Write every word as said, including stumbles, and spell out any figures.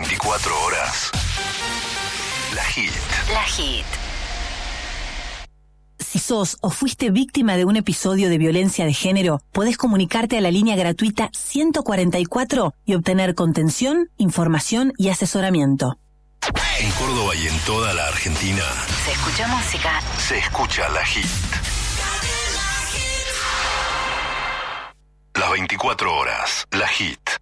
veinticuatro horas. La Hit. La Hit. Si sos o fuiste víctima de un episodio de violencia de género, podés comunicarte a la línea gratuita ciento cuarenta y cuatro y obtener contención, información y asesoramiento. En Córdoba y en toda la Argentina Se escucha música. se escucha La Hit. Las veinticuatro horas. La Hit.